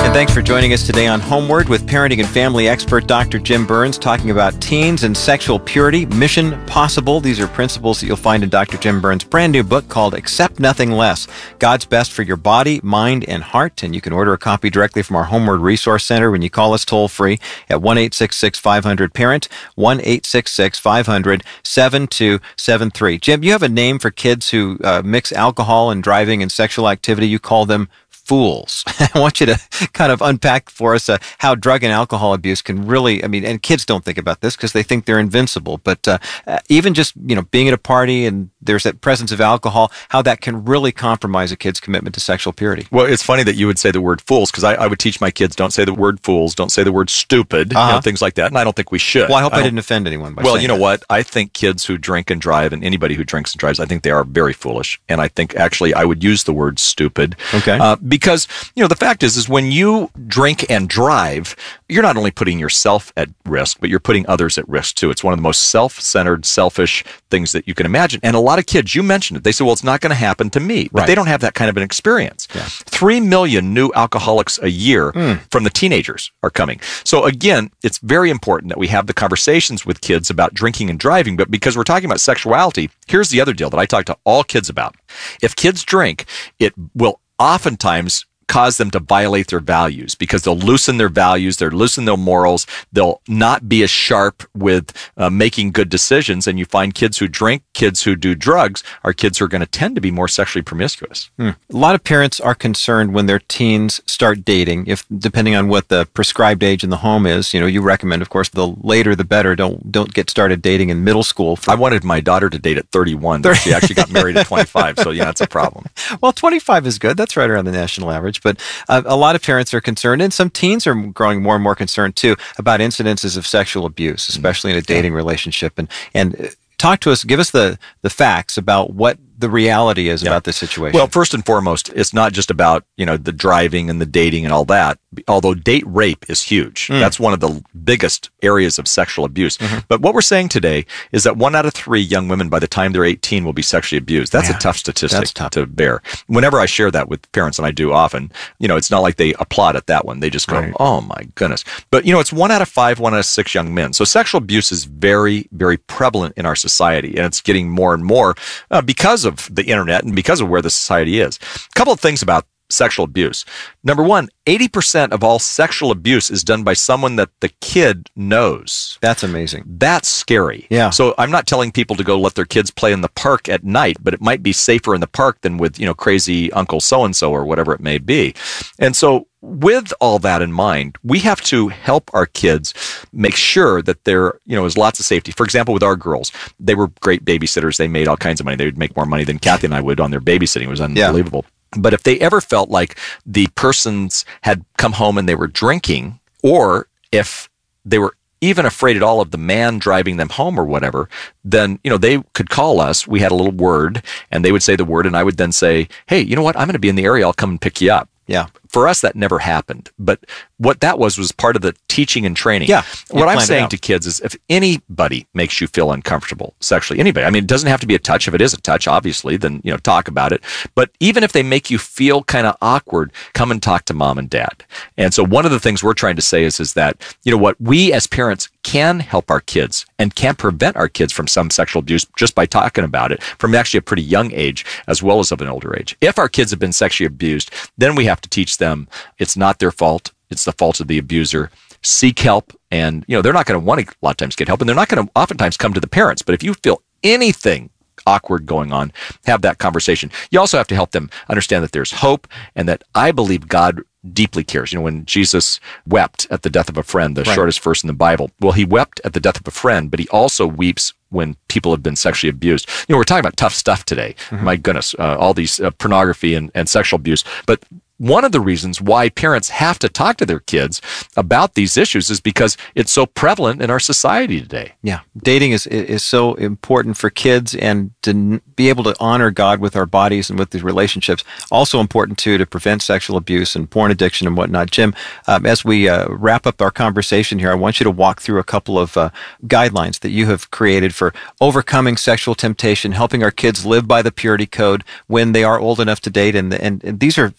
And thanks for joining us today on Homeward with parenting and family expert Dr. Jim Burns, talking about teens and sexual purity, Mission Possible. These are principles that you'll find in Dr. Jim Burns' brand new book called Accept Nothing Less, God's Best for Your Body, Mind, and Heart. And you can order a copy directly from our Homeward Resource Center when you call us toll free at 1-866-500-PARENT, 1-866-500-7273. Jim, you have a name for kids who mix alcohol and driving and sexual activity. You call them fools. I want you to kind of unpack for us how drug and alcohol abuse can really, and kids don't think about this because they think they're invincible, but even just, being at a party and there's that presence of alcohol, how that can really compromise a kid's commitment to sexual purity. Well, it's funny that you would say the word fools, because I would teach my kids, don't say the word fools, don't say the word stupid, things like that, and I don't think we should. Well, I hope I didn't offend anyone by saying Well, you know that. what? I think kids who drink and drive, and anybody who drinks and drives, I think they are very foolish, and I think actually I would use the word stupid. Okay. Because, the fact is when you drink and drive, you're not only putting yourself at risk, but you're putting others at risk too. It's one of the most self-centered, selfish things that you can imagine. And a lot of kids, you mentioned it, they say, well, it's not going to happen to me. But Right. they don't have that kind of an experience. Yeah. 3 million new alcoholics a year from the teenagers are coming. So again, it's very important that we have the conversations with kids about drinking and driving. But because we're talking about sexuality, here's the other deal that I talk to all kids about. If kids drink, it will oftentimes cause them to violate their values, because they'll loosen their values, they'll loosen their morals, they'll not be as sharp with making good decisions. And you find kids who drink, kids who do drugs, are kids who are going to tend to be more sexually promiscuous. A lot of parents are concerned when their teens start dating, if depending on what the prescribed age in the home is. You recommend, of course, the later the better. Don't get started dating in middle school. I wanted my daughter to date at 31, but she actually got married at 25. So yeah, that's a problem. Well, 25 is good. That's right around the national average. But a lot of parents are concerned, and some teens are growing more and more concerned too about incidences of sexual abuse, especially in a dating relationship. And talk to us, give us the facts about what the reality is about this situation. Well, first and foremost, it's not just about, the driving and the dating and all that, although date rape is huge. That's one of the biggest areas of sexual abuse. But what we're saying today is that 1 out of 3 young women by the time they're 18 will be sexually abused. That's a tough statistic to bear. Whenever I share that with parents, and I do often, it's not like they applaud at that one. They just go, oh my goodness. But, it's 1 out of 5, 1 out of 6 young men. So sexual abuse is very, very prevalent in our society, and it's getting more and more because of the internet and because of where the society is. A couple of things about sexual abuse. Number one, 80% of all sexual abuse is done by someone that the kid knows. That's amazing. That's scary. Yeah. So I'm not telling people to go let their kids play in the park at night, but it might be safer in the park than with, crazy Uncle so-and-so or whatever it may be. And so with all that in mind, we have to help our kids make sure that there, is lots of safety. For example, with our girls, they were great babysitters. They made all kinds of money. They would make more money than Kathy and I would on their babysitting. It was unbelievable. Yeah. But if they ever felt like the persons had come home and they were drinking, or if they were even afraid at all of the man driving them home or whatever, then, they could call us. We had a little word, and they would say the word, and I would then say, hey, you know what? I'm going to be in the area. I'll come and pick you up. Yeah. For us, that never happened. But what that was part of the teaching and training. Yeah. What I'm saying to kids is, if anybody makes you feel uncomfortable sexually, anybody, it doesn't have to be a touch. If it is a touch, obviously, then, talk about it. But even if they make you feel kind of awkward, come and talk to mom and dad. And so one of the things we're trying to say is that, what we as parents can help our kids and can prevent our kids from some sexual abuse just by talking about it from actually a pretty young age as well as of an older age. If our kids have been sexually abused, then we have to teach them it's not their fault. It's the fault of the abuser. Seek help. And, they're not going to want to a lot of times get help, and they're not going to oftentimes come to the parents. But if you feel anything awkward going on, have that conversation. You also have to help them understand that there's hope and that I believe God deeply cares. When Jesus wept at the death of a friend, the shortest verse in the Bible, well, he wept at the death of a friend, but he also weeps when people have been sexually abused. We're talking about tough stuff today. My goodness, all these pornography and sexual abuse. But one of the reasons why parents have to talk to their kids about these issues is because it's so prevalent in our society today. Yeah. Dating is so important for kids, and to be able to honor God with our bodies and with these relationships. Also important, too, to prevent sexual abuse and porn addiction and whatnot. Jim, as we wrap up our conversation here, I want you to walk through a couple of guidelines that you have created for overcoming sexual temptation, helping our kids live by the purity code when they are old enough to date. And these are fantastic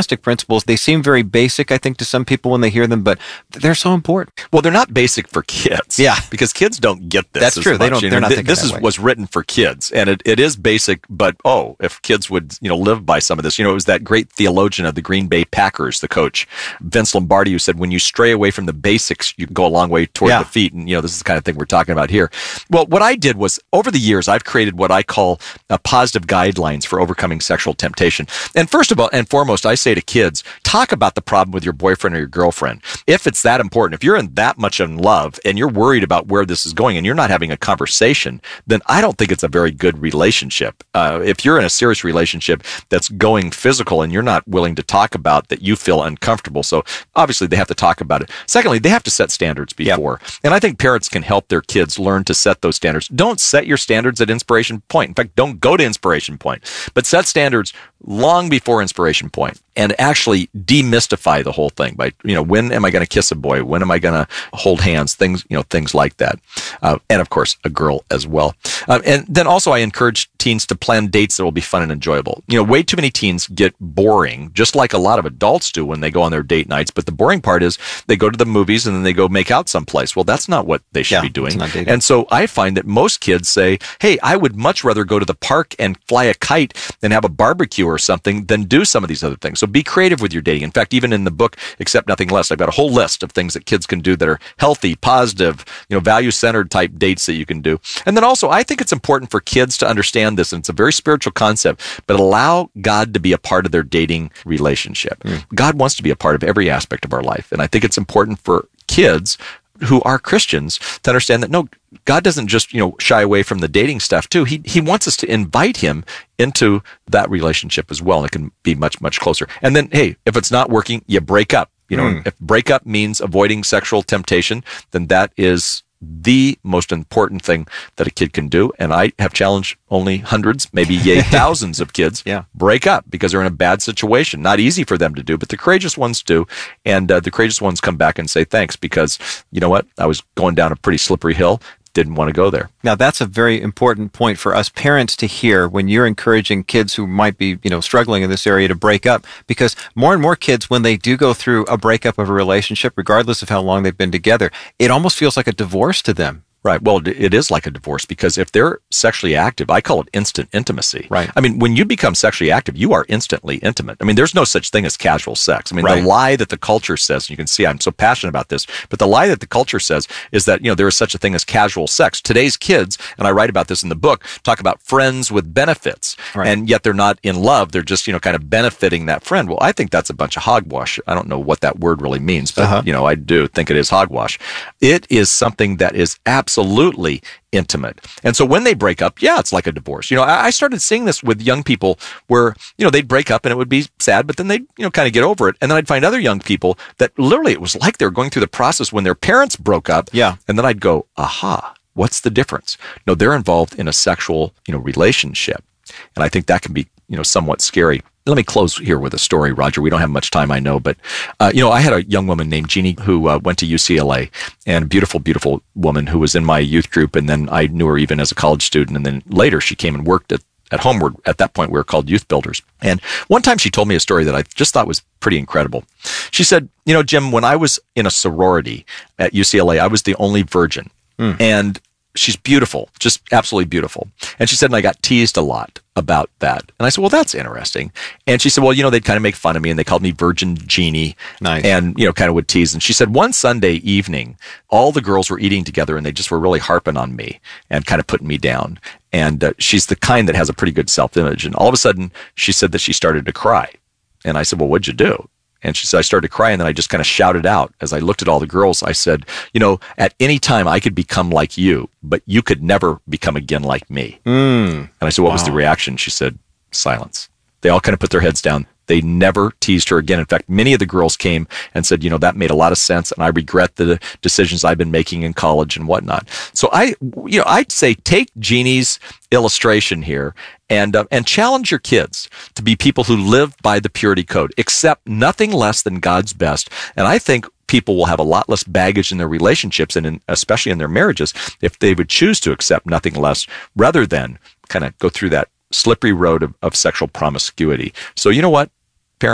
fantastic principles. They seem very basic, I think, to some people when they hear them, but they're so important. Well, they're not basic for kids. Yeah. Because kids don't get this. That's true. Much. They're not thinking this that way. was written for kids, and it is basic, but if kids would, live by some of this. It was that great theologian of the Green Bay Packers, the coach, Vince Lombardi, who said, when you stray away from the basics, you can go a long way toward the feet. And, this is the kind of thing we're talking about here. Well, what I did was, over the years, I've created what I call positive guidelines for overcoming sexual temptation. And first of all, and foremost, I say to kids, talk about the problem with your boyfriend or your girlfriend. If it's that important, if you're in that much in love and you're worried about where this is going and you're not having a conversation, then I don't think it's a very good relationship. If you're in a serious relationship that's going physical and you're not willing to talk about that, you feel uncomfortable. So obviously they have to talk about it. Secondly, they have to set standards before. Yep. And I think parents can help their kids learn to set those standards. Don't set your standards at inspiration point. In fact, don't go to inspiration point, but set standards long before inspiration point and actually demystify the whole thing by, when am I going to kiss a boy? When am I going to hold hands? Things like that. And of course, a girl as well. And then also I encourage teens to plan dates that will be fun and enjoyable. Way too many teens get boring, just like a lot of adults do when they go on their date nights. But the boring part is they go to the movies and then they go make out someplace. Well, that's not what they should be doing. And so I find that most kids say, hey, I would much rather go to the park and fly a kite than have a barbecue or something than do some of these other things. So be creative with your dating. In fact, even in the book, Accept Nothing Less, I've got a whole list of things that kids can do that are healthy, positive, value-centered type dates that you can do. And then also, I think it's important for kids to understand this, and it's a very spiritual concept, but allow God to be a part of their dating relationship. God wants to be a part of every aspect of our life. And I think it's important for kids who are Christians to understand that, no, God doesn't just, shy away from the dating stuff too. He wants us to invite him into that relationship as well. And it can be much, much closer. And then, hey, if it's not working, you break up. If breakup means avoiding sexual temptation, then that is the most important thing that a kid can do. And I have challenged only hundreds, maybe thousands of kids break up because they're in a bad situation. Not easy for them to do, but the courageous ones do. And the courageous ones come back and say thanks because, you know what, I was going down a pretty slippery hill. Didn't want to go there. Now, that's a very important point for us parents to hear when you're encouraging kids who might be, struggling in this area to break up, because more and more kids, when they do go through a breakup of a relationship, regardless of how long they've been together, it almost feels like a divorce to them. Right. Well, it is like a divorce because if they're sexually active, I call it instant intimacy. Right. I mean, when you become sexually active, you are instantly intimate. I mean, there's no such thing as casual sex. I mean, the lie that the culture says, and you can see I'm so passionate about this, but the lie that the culture says is that, there is such a thing as casual sex. Today's kids, and I write about this in the book, talk about friends with benefits. Right. And yet they're not in love. They're just, kind of benefiting that friend. Well, I think that's a bunch of hogwash. I don't know what that word really means, but, I do think it is hogwash. It is something that is absolutely intimate. And so when they break up, it's like a divorce. I started seeing this with young people where, they'd break up and it would be sad, but then they'd, kind of get over it. And then I'd find other young people that literally it was like they were going through the process when their parents broke up. Yeah. And then I'd go, aha, what's the difference? No, they're involved in a sexual, relationship. And I think that can be, somewhat scary. Let me close here with a story, Roger. We don't have much time, I know, but, I had a young woman named Jeannie who went to UCLA, and a beautiful, beautiful woman who was in my youth group. And then I knew her even as a college student. And then later she came and worked at Homeward. At that point, we were called Youth Builders. And one time she told me a story that I just thought was pretty incredible. She said, Jim, when I was in a sorority at UCLA, I was the only virgin. And she's beautiful, just absolutely beautiful. And she said, and I got teased a lot about that. And I said, well, that's interesting. And she said, well, they'd kind of make fun of me and they called me Virgin Jeannie. Nice. And, kind of would tease. And she said, one Sunday evening, all the girls were eating together and they just were really harping on me and kind of putting me down. And she's the kind that has a pretty good self-image. And all of a sudden, she said that she started to cry. And I said, well, what'd you do? And she said, I started to cry, and then I just kind of shouted out. As I looked at all the girls, I said, at any time I could become like you, but you could never become again like me. And I said, what was the reaction? She said, silence. They all kind of put their heads down. They never teased her again. In fact, many of the girls came and said, that made a lot of sense, and I regret the decisions I've been making in college and whatnot. So I'd say take Jeannie's illustration here and challenge your kids to be people who live by the purity code, accept nothing less than God's best. And I think people will have a lot less baggage in their relationships and especially in their marriages if they would choose to accept nothing less rather than kind of go through that slippery road of sexual promiscuity. So you know what, parents,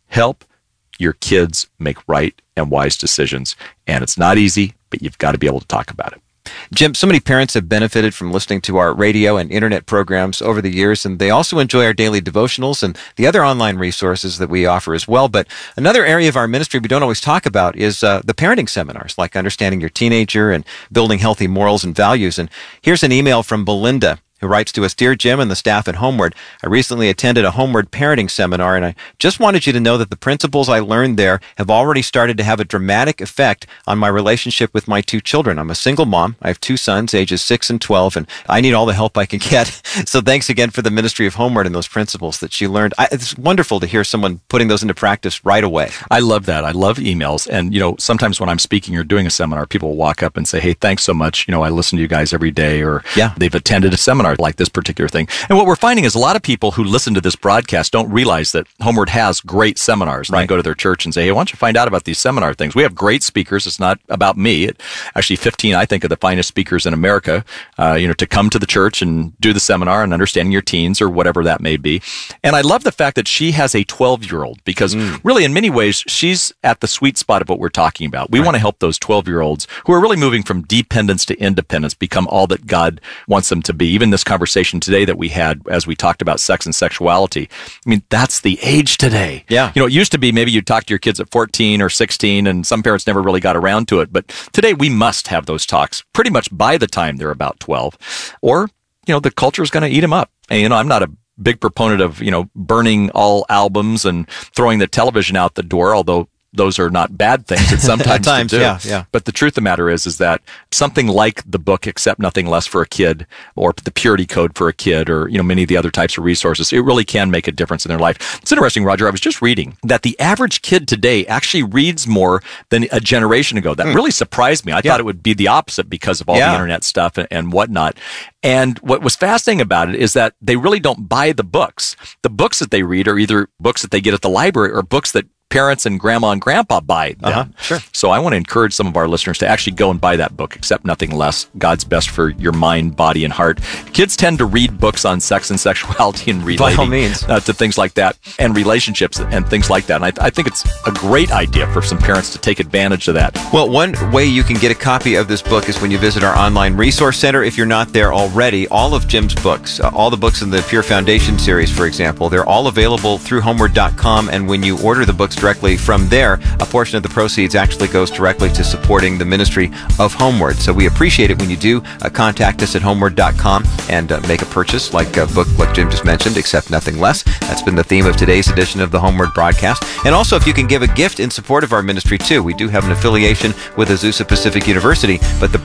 help your kids make right and wise decisions. And it's not easy, but you've got to be able to talk about it. Jim, so many parents have benefited from listening to our radio and internet programs over the years, and they also enjoy our daily devotionals and the other online resources that we offer as well. But another area of our ministry we don't always talk about is the parenting seminars, like understanding your teenager and building healthy morals and values. And here's an email from Belinda, who writes to us, Dear Jim and the staff at Homeward, I recently attended a Homeward parenting seminar, and I just wanted you to know that the principles I learned there have already started to have a dramatic effect on my relationship with my 2 children. I'm a single mom. I have 2 sons, ages 6 and 12, and I need all the help I can get. So thanks again for the ministry of Homeward and those principles that she learned. It's wonderful to hear someone putting those into practice right away. I love that. I love emails. And, sometimes when I'm speaking or doing a seminar, people will walk up and say, hey, thanks so much. I listen to you guys every day, or they've attended a seminar like this particular thing. And what we're finding is a lot of people who listen to this broadcast don't realize that Homeward has great seminars. And they go to their church and say, hey, why don't you find out about these seminar things? We have great speakers. It's not about me. Actually, 15, I think, of the finest speakers in America, to come to the church and do the seminar and understanding your teens or whatever that may be. And I love the fact that she has a 12-year-old because really, in many ways, she's at the sweet spot of what we're talking about. We want to help those 12-year-olds who are really moving from dependence to independence become all that God wants them to be. Even this conversation today that we had as we talked about sex and sexuality, I mean, that's the age today. Yeah. It used to be maybe you'd talk to your kids at 14 or 16, and some parents never really got around to it. But today we must have those talks pretty much by the time they're about 12. Or, the culture is going to eat them up. And, I'm not a big proponent of, burning all albums and throwing the television out the door, although those are not bad things. It's sometimes times, to do. Yeah. But the truth of the matter is that something like the book Accept Nothing Less for a Kid, or the Purity Code for a Kid, or many of the other types of resources, it really can make a difference in their life. It's interesting, Roger. I was just reading that the average kid today actually reads more than a generation ago. That really surprised me. I thought it would be the opposite because of all the internet stuff and whatnot. And what was fascinating about it is that they really don't buy the books. The books that they read are either books that they get at the library or books that parents and grandma and grandpa buy them. Sure. So I want to encourage some of our listeners to actually go and buy that book, Accept Nothing Less, God's Best for Your Mind, Body, and Heart. Kids tend to read books on sex and sexuality and relating by all means. To things like that, and relationships and things like that. And I think it's a great idea for some parents to take advantage of that. Well, one way you can get a copy of this book is when you visit our online resource center. If you're not there already, all of Jim's books, all the books in the Pure Foundation series, for example, they're all available through homeward.com. And when you order the books directly from there, a portion of the proceeds actually goes directly to supporting the ministry of Homeward. So we appreciate it when you do contact us at homeward.com and make a purchase like a book like Jim just mentioned, Accept Nothing Less. That's been the theme of today's edition of the Homeward broadcast. And also, if you can give a gift in support of our ministry too, we do have an affiliation with Azusa Pacific University, but the